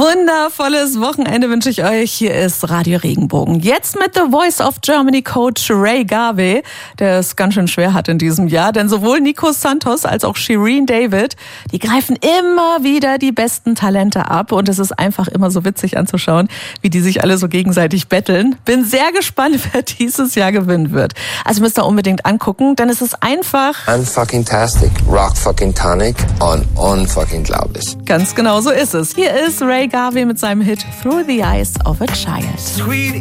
Wundervolles Wochenende wünsche ich euch. Hier ist Radio Regenbogen. Jetzt mit The Voice of Germany Coach Ray Garvey, der es ganz schön schwer hat in diesem Jahr. Denn sowohl Nico Santos als auch Shireen David, die greifen immer wieder die besten Talente ab. Und es ist einfach immer so witzig anzuschauen, wie die sich alle so gegenseitig betteln. Bin sehr gespannt, wer dieses Jahr gewinnen wird. Also müsst ihr unbedingt angucken, denn es ist einfach unfucking-tastic, rock-fucking-tonic und unfucking-glaublich. Ganz genau so ist es. Hier ist Ray Garvey mit seinem Hit Through the Eyes of a Child. Sweet